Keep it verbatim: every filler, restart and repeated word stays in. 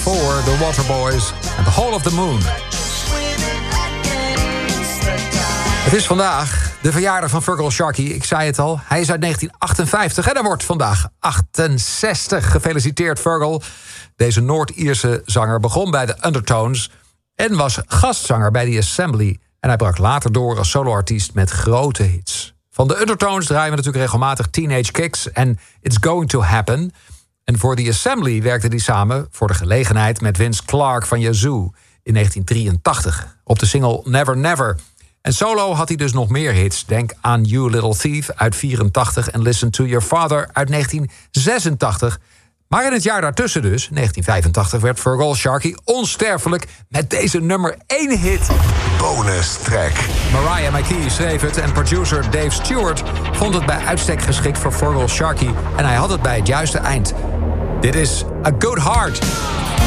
voor The Waterboys en The Hall of the Moon. Het is vandaag de verjaardag van Feargal Sharkey. Ik zei het al, hij is uit negentien achtenvijftig en hij wordt vandaag achtenzestig. Gefeliciteerd, Feargal. Deze Noord-Ierse zanger begon bij de Undertones en was gastzanger bij The Assembly. En hij brak later door als soloartiest met grote hits. Van de Undertones draaien we natuurlijk regelmatig Teenage Kicks en It's Going to Happen. En voor The Assembly werkte hij samen voor de gelegenheid met Vince Clarke van Yazoo in negentien drieëntachtig op de single Never Never. En solo had hij dus nog meer hits. Denk aan You Little Thief uit vierentachtig en Listen to Your Father uit negentien zesentachtig. Maar in het jaar daartussen dus, negentien vijfentachtig, werd Feargal Sharkey onsterfelijk met deze nummer één hit. Bonus track. Mariah McKee schreef het en producer Dave Stewart vond het bij uitstek geschikt voor Feargal Sharkey. En hij had het bij het juiste eind. Dit is A Good Heart.